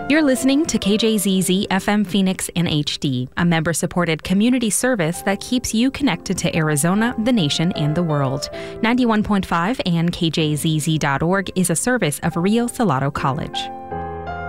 You're listening to KJZZ FM Phoenix in HD, a member-supported community service that keeps you connected to Arizona, the nation, and the world. 91.5 and KJZZ.org is a service of Rio Salado College.